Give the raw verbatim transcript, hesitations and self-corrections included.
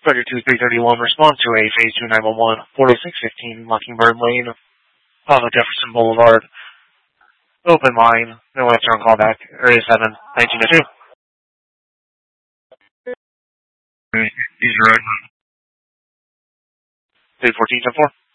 thirty-two three thirty-one, respond to a Phase two nine one one, forty-six fifteen Mockingbird Lane, off of Jefferson Boulevard. Open line, no answer on callback, area seven, nineteen oh two. He's right. three fourteen ten four.